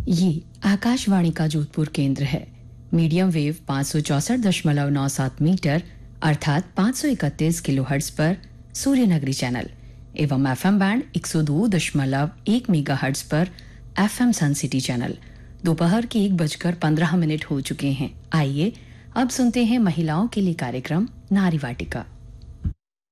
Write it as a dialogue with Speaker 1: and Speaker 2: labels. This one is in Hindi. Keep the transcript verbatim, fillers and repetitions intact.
Speaker 1: ये आकाशवाणी का जोधपुर केंद्र है। मीडियम वेव पाँच सौ चौसठ दशमलव नौ सात मीटर अर्थात पाँच सौ इकतीस किलोहर्ट्ज पर सूर्यनगरी चैनल एवं एफएम बैंड एक सौ दो दशमलव एक मेगाहर्ट्ज पर एफएम सन सिटी चैनल। दोपहर के एक बजकर पंद्रह मिनट हो चुके हैं। आइए अब सुनते हैं महिलाओं के लिए कार्यक्रम नारी वाटिका।